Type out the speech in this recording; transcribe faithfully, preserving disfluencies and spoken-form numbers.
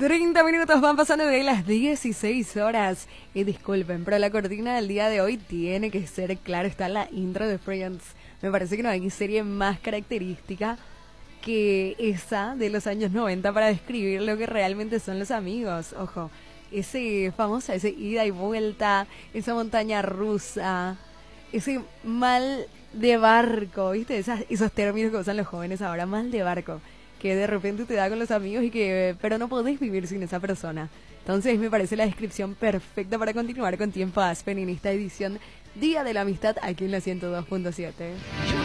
treinta minutos van pasando de las dieciséis horas. Y disculpen, pero la cortina del día de hoy tiene que ser, claro, está la intro de Friends. Me parece que no hay serie más característica que esa de los años noventa para describir lo que realmente son los amigos. Ojo, ese famoso, ese ida y vuelta, esa montaña rusa, ese mal de barco, ¿viste? Esas, esos términos que usan los jóvenes ahora, mal de barco, que de repente te da con los amigos y que, pero no podés vivir sin esa persona. Entonces me parece la descripción perfecta para continuar con Tiempo Aspen en esta edición Día de la Amistad aquí en la ciento dos punto siete.